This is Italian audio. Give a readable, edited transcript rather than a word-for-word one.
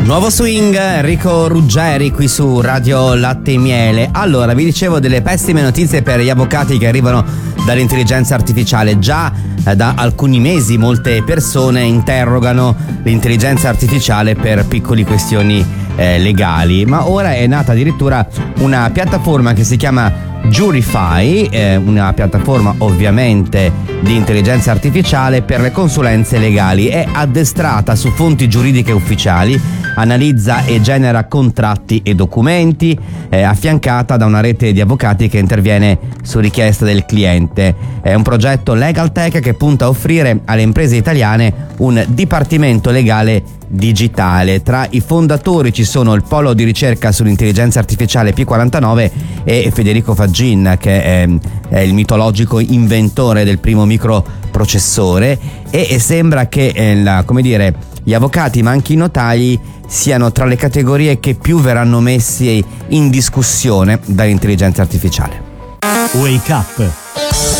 Nuovo swing, Enrico Ruggeri qui su Radio Latte e Miele. Allora, vi dicevo delle pessime notizie per gli avvocati che arrivano dall'intelligenza artificiale. Già da alcuni mesi molte persone interrogano l'intelligenza artificiale per piccole questioni legali, ma ora è nata addirittura una piattaforma che si chiama Jurify, una piattaforma ovviamente di intelligenza artificiale per le consulenze legali. È addestrata su fonti giuridiche ufficiali, analizza e genera contratti e documenti, affiancata da una rete di avvocati che interviene su richiesta del cliente. È un progetto Legal Tech che punta a offrire alle imprese italiane un dipartimento legale digitale. Tra i fondatori ci sono il polo di ricerca sull'intelligenza artificiale P49 e Federico Faggin, che è il mitologico inventore del primo microprocessore, e sembra che gli avvocati ma anche i notai siano tra le categorie che più verranno messi in discussione dall'intelligenza artificiale. Wake Up